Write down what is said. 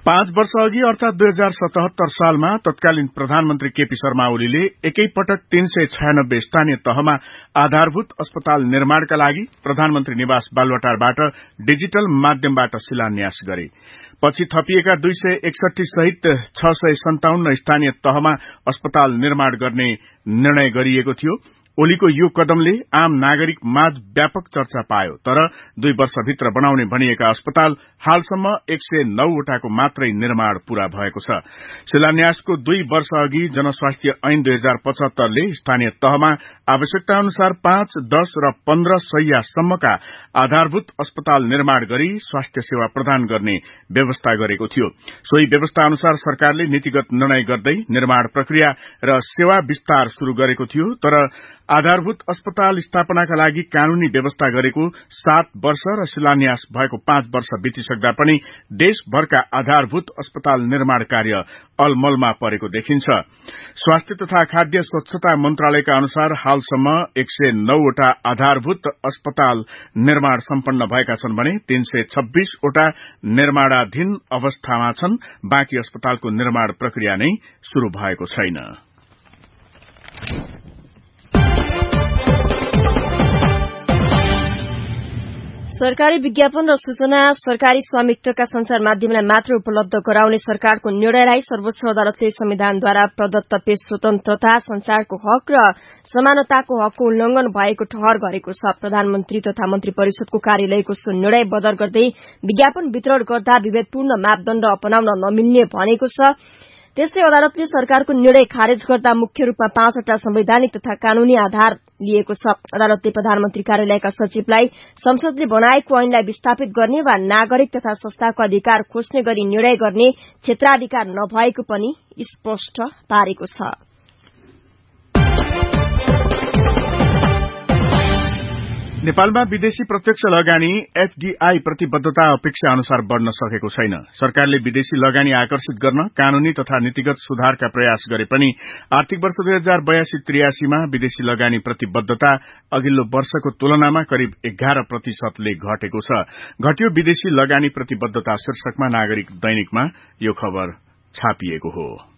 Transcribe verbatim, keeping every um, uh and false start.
पाँच वर्ष अघि अर्थात दुई हजार सतहत्तर सालमा तत्कालीन प्रधानमन्त्री केपी शर्मा ओलीले एकैपटक तीन सय छयानब्बे स्थानीय तहमा आधारभूत अस्पताल निर्माणका लागि प्रधानमन्त्री निवास बालुवाटारबाट डिजिटल माध्यमबाट शिलान्यास गरे। पछि थपिएका दुई सय एकसठी सहित छ सय सन्ताउन्न स्थानीय तहमा अस्पताल निर्माण गर्ने निर्णय गरिएको थियो। ओलीको यो कदमले आम नागरिक माझ व्यापक चर्चा पायो, तर दुई वर्षभित्र बनाउने भनिएका अस्पताल हालसम्म एक सय नौ वटाको मात्रै निर्माण पूरा भएको छ। शिलान्यासको दुई वर्ष अघि जनस्वास्थ्य ऐन दुई हजार पचहत्तरले स्थानीय तहमा आवश्यकता अनुसार पाँच दश र पन्ध्र सयसम्मका आधारभूत अस्पताल निर्माण गरी स्वास्थ्य सेवा प्रदान गर्ने व्यवस्था गरेको थियो। सोही व्यवस्था अनुसार सरकारले नीतिगत निर्णय गर्दै निर्माण प्रक्रिया र सेवा विस्तार शुरू गरेको थियो, तर आधारभूत अस्पताल स्थापनाका लागि कानूनी व्यवस्था गरेको सात वर्ष र शिलान्यास भएको पाँच वर्ष बितिसक्दा पनि देशभरका आधारभूत अस्पताल निर्माण कार्य अलमलमा परेको देखिन्छ। स्वास्थ्य तथा खाद्य स्वच्छता मन्त्रालयका अनुसार हालसम्म एक सय नौ वटा आधारभूत अस्पताल निर्माण सम्पन्न भएका छन् भने तीन सय छब्बीस वटा निर्माणाधीन अवस्थामा छन्। बाँकी अस्पतालको निर्माण प्रक्रिया नै शुरू भएको छैन। सरकारी विज्ञापन र सूचना सरकारी स्वामित्वका संचार माध्यमलाई मात्र उपलब्ध गराउने सरकारको निर्णयलाई सर्वोच्च अदालतले संविधानद्वारा प्रदत्त प्रेस स्वतन्त्रता, संचारको हक र समानताको हकको उल्लंघन भएको ठहर गरेको छ। प्रधानमन्त्री तथा मन्त्री परिषदको कार्यालयको सो निर्णय बदर गर्दै विज्ञापन वितरण गर्दा विभेदपूर्ण मापदण्ड अपनाउन नमिल्ने भनेको छ। त्यस्तै अदालतले सरकारको निर्णय खारेज गर्दा मुख्य रूपमा पाँचवटा संवैधानिक तथा कानूनी आधार लिएको छ। अदालतले प्रधानमन्त्री कार्यालयका सचिवलाई संसदले बनाएको ऐनलाई विस्थापित गर्ने वा नागरिक तथा संस्थाको अधिकार खोज्ने गरी निर्णय गर्ने क्षेत्राधिकार नभएको पनि स्पष्ट पारेको छ। नेपालमा विदेशी प्रत्यक्ष लगानी एफडीआई प्रतिबद्धता अपेक्षा अनुसार बढ़न सकेको छैन। सरकारले विदेशी लगानी आकर्षित गर्न कानूनी तथा नीतिगत सुधारका प्रयास गरे पनि आर्थिक वर्ष दुई हजार बयासी त्रियासीमा विदेशी लगानी प्रतिबद्धता अघिल्लो वर्षको तुलनामा करिब एघार प्रतिशतले घटेको छ। घट्यो विदेशी लगानी प्रतिबद्धता शीर्षकमा नागरिक दैनिकमा यो खबर छापिएको हो।